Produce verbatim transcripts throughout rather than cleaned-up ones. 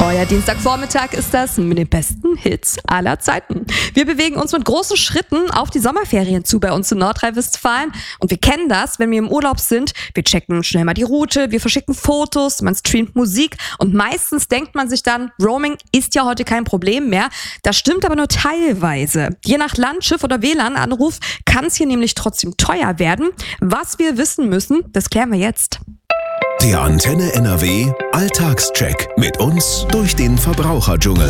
Euer Dienstagvormittag ist das mit den besten Hits aller Zeiten. Wir bewegen uns mit großen Schritten auf die Sommerferien zu bei uns in Nordrhein-Westfalen. Und wir kennen das, wenn wir im Urlaub sind. Wir checken schnell mal die Route, wir verschicken Fotos, man streamt Musik. Und meistens denkt man sich dann, Roaming ist ja heute kein Problem mehr. Das stimmt aber nur teilweise. Je nach Land, Schiff oder W L A N-Anruf kann es hier nämlich trotzdem teuer werden. Was wir wissen müssen, das klären wir jetzt. Der Antenne N R W Alltagscheck mit uns durch den Verbraucherdschungel.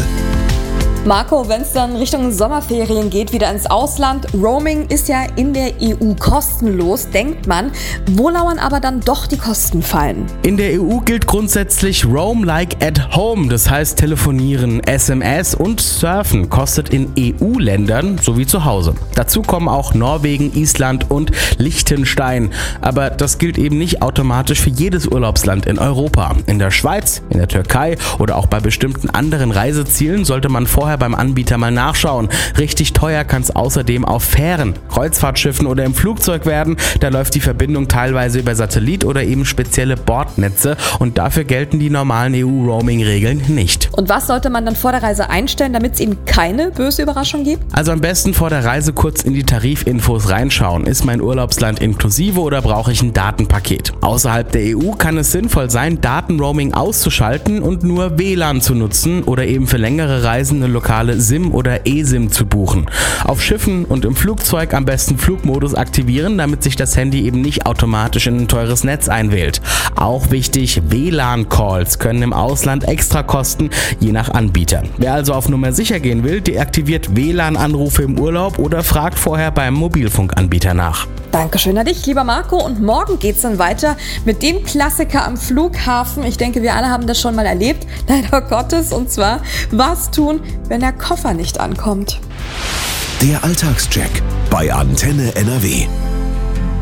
Marco, wenn es dann Richtung Sommerferien geht, wieder ins Ausland, Roaming ist ja in der E U kostenlos, denkt man. Wo lauern aber dann doch die Kostenfallen? In der E U gilt grundsätzlich Roam like at home, das heißt telefonieren, S M S und Surfen kostet in E U-Ländern sowie zu Hause. Dazu kommen auch Norwegen, Island und Liechtenstein. Aber das gilt eben nicht automatisch für jedes Urlaubsland in Europa. In der Schweiz, in der Türkei oder auch bei bestimmten anderen Reisezielen sollte man vorher beim Anbieter mal nachschauen. Richtig teuer kann es außerdem auf Fähren, Kreuzfahrtschiffen oder im Flugzeug werden. Da läuft die Verbindung teilweise über Satellit oder eben spezielle Bordnetze und dafür gelten die normalen E U-Roaming-Regeln nicht. Und was sollte man dann vor der Reise einstellen, damit es eben keine böse Überraschung gibt? Also am besten vor der Reise kurz in die Tarifinfos reinschauen. Ist mein Urlaubsland inklusive oder brauche ich ein Datenpaket? Außerhalb der E U kann es sinnvoll sein, Datenroaming auszuschalten und nur W L A N zu nutzen oder eben für längere Reisen eine lokale SIM oder eSIM zu buchen. Auf Schiffen und im Flugzeug am besten Flugmodus aktivieren, damit sich das Handy eben nicht automatisch in ein teures Netz einwählt. Auch wichtig, W L A N-Calls können im Ausland extra kosten, je nach Anbieter. Wer also auf Nummer sicher gehen will, deaktiviert W L A N-Anrufe im Urlaub oder fragt vorher beim Mobilfunkanbieter nach. Dankeschön an dich, lieber Marco. Und morgen geht's dann weiter mit dem Klassiker am Flughafen. Ich denke, wir alle haben das schon mal erlebt, leider Gottes. Und zwar, was tun, wenn der Koffer nicht ankommt? Der Alltagscheck bei Antenne N R W.